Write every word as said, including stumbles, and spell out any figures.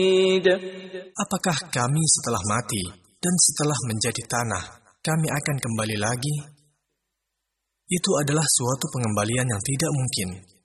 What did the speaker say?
Apakah kami setelah mati dan setelah menjadi tanah, kami akan kembali lagi? Itu adalah suatu pengembalian yang tidak mungkin.